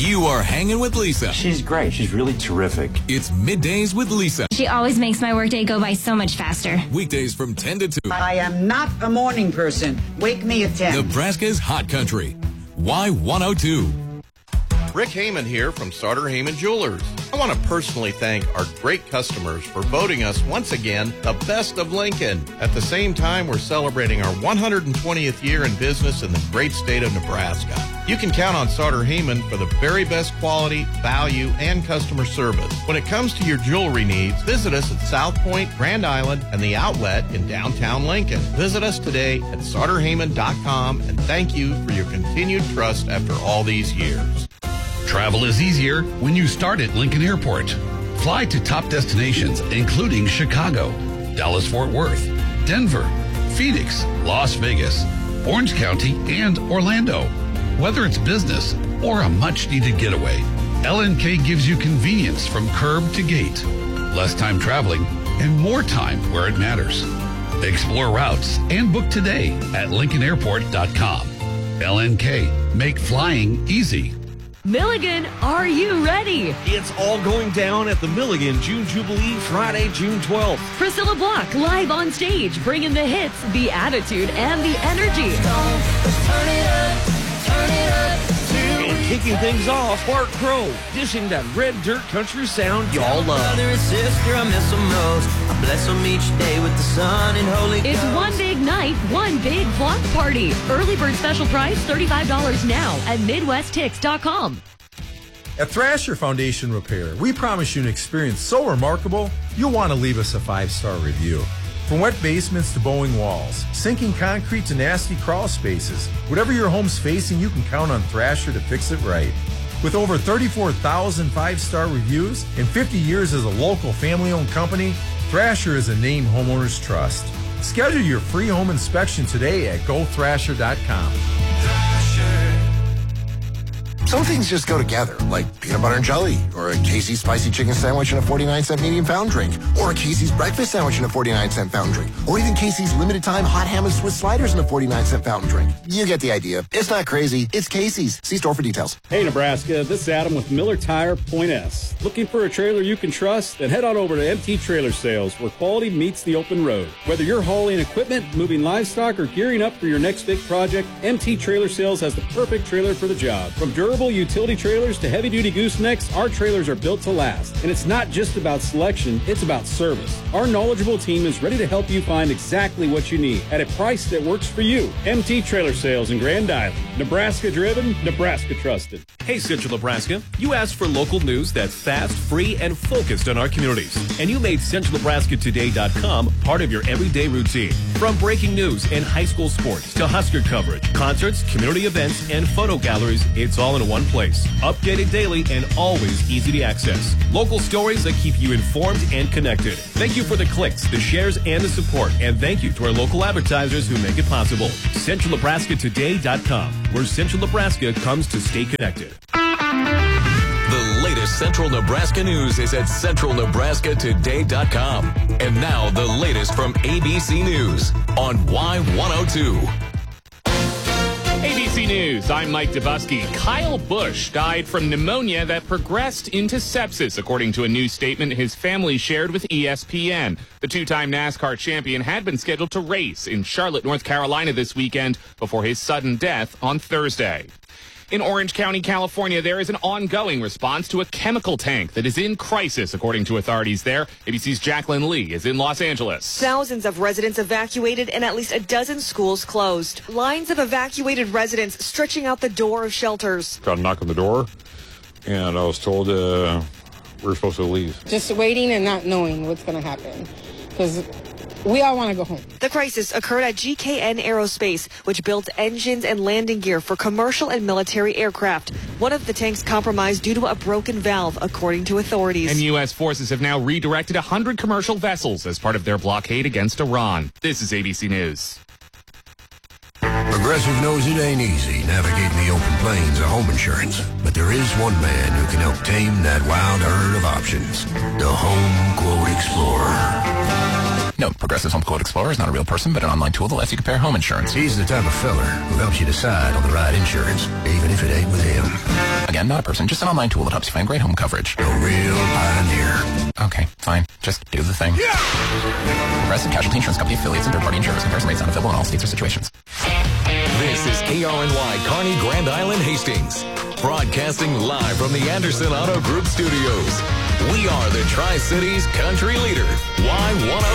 You are hanging with Lisa. She's great. She's really terrific. It's Middays with Lisa. She always makes my workday go by so much faster. Weekdays from 10 to 2. I am not a morning person. Wake me at 10. Nebraska's Hot Country. Y102. Rick Heyman here from Sartor Heyman Jewelers. I want to personally thank our great customers for voting us once again the best of Lincoln. At the same time, we're celebrating our 120th year in business in the great state of Nebraska. You can count on Sartor Heyman for the very best quality, value, and customer service. When it comes to your jewelry needs, visit us at South Point, Grand Island, and the Outlet in downtown Lincoln. Visit us today at sartorheyman.com, and thank you for your continued trust after all these years. Travel is easier when you start at Lincoln Airport. Fly to top destinations, including Chicago, Dallas-Fort Worth, Denver, Phoenix, Las Vegas, Orange County, and Orlando. Whether it's business or a much-needed getaway, LNK gives you convenience from curb to gate, less time traveling, and more time where it matters. Explore routes and book today at LincolnAirport.com. LNK, make flying easy. Milligan, are you ready? It's all going down at the Milligan June Jubilee, Friday, June 12th. Priscilla Block live on stage, bringing the hits, the attitude, and the energy. Turn it up. And kicking things off, Bart Crow, dishing that red dirt country sound y'all love. Brother and sister, I miss them most. I bless them each day with the sun and Holy Ghost. It's one big night, one big block party. Early bird special price, $35 now at MidwestTix.com. At Thrasher Foundation Repair, we promise you an experience so remarkable, you'll want to leave us a 5-star review. From wet basements to bowing walls, sinking concrete to nasty crawl spaces, whatever your home's facing, you can count on Thrasher to fix it right. With over 34,000 5-star reviews and 50 years as a local family-owned company, Thrasher is a name homeowners trust. Schedule your free home inspection today at GoThrasher.com. Some things just go together, like peanut butter and jelly, or a Casey's spicy chicken sandwich and a 49-cent medium pound drink, or a Casey's breakfast sandwich and a 49-cent fountain drink, or even Casey's limited time hot ham and Swiss sliders and a 49-cent fountain drink. You get the idea. It's not crazy. It's Casey's. See store for details. Hey, Nebraska, this is Adam with Miller Tire Point S. Looking for a trailer you can trust? Then head on over to MT Trailer Sales, where quality meets the open road. Whether you're hauling equipment, moving livestock, or gearing up for your next big project, MT Trailer Sales has the perfect trailer for the job. From durable utility trailers to heavy-duty goosenecks, our trailers are built to last. And it's not just about selection, it's about service. Our knowledgeable team is ready to help you find exactly what you need at a price that works for you. MT Trailer Sales in Grand Island. Nebraska-driven, Nebraska-trusted. Hey, Central Nebraska, you asked for local news that's fast, free, and focused on our communities. And you made CentralNebraskaToday.com part of your everyday routine. From breaking news and high school sports to Husker coverage, concerts, community events, and photo galleries, it's all in one place. Updated daily and always easy to access. Local stories that keep you informed and connected. Thank you for the clicks, the shares, and the support. And thank you to our local advertisers who make it possible. CentralNebraskaToday.com, where Central Nebraska comes to stay connected. The latest Central Nebraska news is at CentralNebraskaToday.com. And now the latest from ABC News on Y102. ABC News, I'm Mike Dubusky. Kyle Busch died from pneumonia that progressed into sepsis, according to a new statement his family shared with ESPN. The two-time NASCAR champion had been scheduled to race in Charlotte, North Carolina this weekend before his sudden death on Thursday. In Orange County, California, there is an ongoing response to a chemical tank that is in crisis, according to authorities there. ABC's Jacqueline Lee is in Los Angeles. Thousands of residents evacuated and at least a dozen schools closed. Lines of evacuated residents stretching out the door of shelters. Got a knock on the door, and I was told we're supposed to leave. Just waiting and not knowing what's going to happen, because we all want to go home. The crisis occurred at GKN Aerospace, which built engines and landing gear for commercial and military aircraft. One of the tanks compromised due to a broken valve, according to authorities. And U.S. forces have now redirected 100 commercial vessels as part of their blockade against Iran. This is ABC News. Progressive knows it ain't easy navigating the open plains of home insurance, but there is one man who can help tame that wild herd of options. The Home Quote Explorer. Note, Progressive's Home Quote Explorer is not a real person, but an online tool that lets you compare home insurance. He's the type of fella who helps you decide on the right insurance, even if it ain't with him. Again, not a person, just an online tool that helps you find great home coverage. A real pioneer. Okay, fine. Just do the thing. Progressive Casualty Insurance Company affiliates and third-party insurers. Comparison rates not available in all states or situations. This is KRNY Kearney, Grand Island, Hastings. Broadcasting live from the Anderson Auto Group studios. We are the Tri-Cities country leader. Y1